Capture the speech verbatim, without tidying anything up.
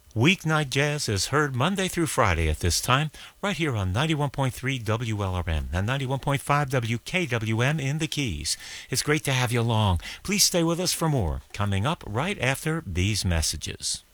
Weeknight Jazz is heard Monday through Friday at this time, right here on ninety-one point three W L R M and ninety-one point five W K W M in the Keys. It's great to have you along. Please stay with us for more, coming up right after these messages.